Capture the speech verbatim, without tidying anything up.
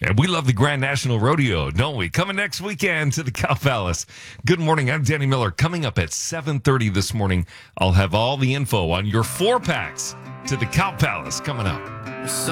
And we love the Grand National Rodeo, don't we? Coming next weekend to the Cow Palace. Good morning. I'm Danny Miller. Coming up at seven thirty this morning, I'll have all the info on your four packs to the Cow Palace coming up.